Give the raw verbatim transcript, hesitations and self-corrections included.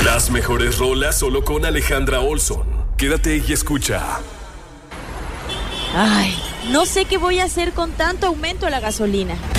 Las mejores rolas solo con Alejandra Olson. Quédate y escucha. Ay, no sé qué voy a hacer con tanto aumento a la gasolina.